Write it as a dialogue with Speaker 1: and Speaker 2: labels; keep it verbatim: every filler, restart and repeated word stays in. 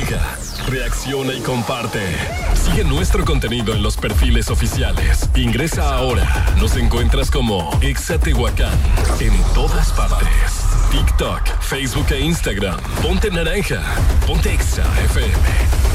Speaker 1: Investiga, reacciona y comparte. Sigue nuestro contenido en los perfiles oficiales. Ingresa ahora. Nos encuentras como Exa Tehuacán en todas partes. TikTok, Facebook e Instagram. Ponte naranja. Ponte Exa F M.